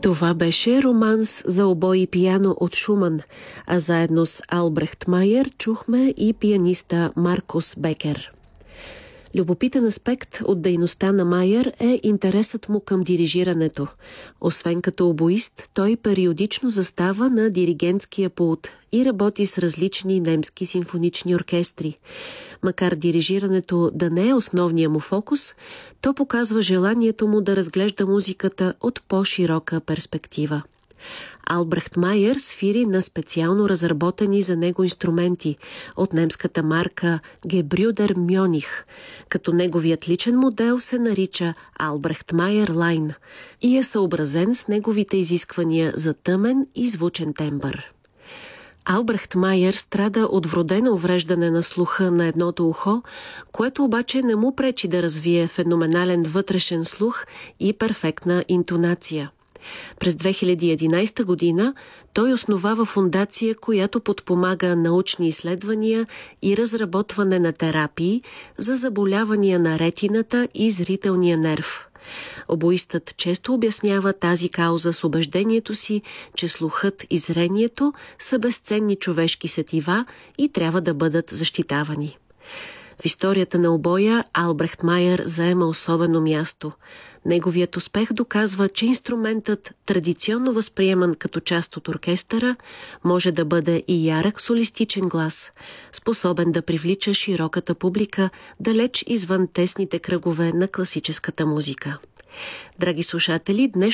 Това беше романс за обой и пиано от Шуман, а заедно с Албрехт Майер чухме и пианиста Маркус Бекер. Любопитен аспект от дейността на Майер е интересът му към дирижирането. Освен като обоист, той периодично застава на диригентския пулт и работи с различни немски симфонични оркестри. Макар дирижирането да не е основния му фокус, то показва желанието му да разглежда музиката от по-широка перспектива. Албрехт Майер свири на специално разработени за него инструменти от немската марка Gebrüder Mjönich, като неговият личен модел се нарича Албрехт Майер Лайн и е съобразен с неговите изисквания за тъмен и звучен тембър. Албрехт Майер страда от вродено увреждане на слуха на едното ухо, което обаче не му пречи да развие феноменален вътрешен слух и перфектна интонация. През 2011 година той основава фондация, която подпомага научни изследвания и разработване на терапии за заболявания на ретината и зрителния нерв. Обоистът често обяснява тази кауза с убеждението си, че слухът и зрението са безценни човешки сетива и трябва да бъдат защитавани. В историята на обоя Албрехт Майер заема особено място. Неговият успех доказва, че инструментът, традиционно възприеман като част от оркестъра, може да бъде и ярък солистичен глас, способен да привлича широката публика далеч извън тесните кръгове на класическата музика. Драги слушатели, днес